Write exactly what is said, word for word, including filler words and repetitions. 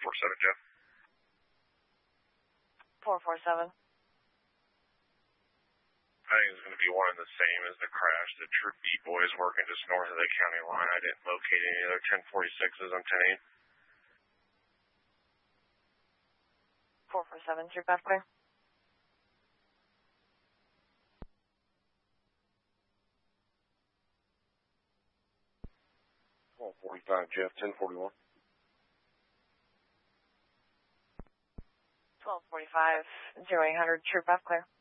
four seven, Jeff. four four seven. I think it's going to be one and the same as the crash. The Troop B boys working just north of the county line. I didn't locate any other ten forty-sixes on ten eight. four four seven, Troop F clear. twelve forty-five, Jeff, ten forty-one. twelve forty-five, zero eight hundred, Troop F clear.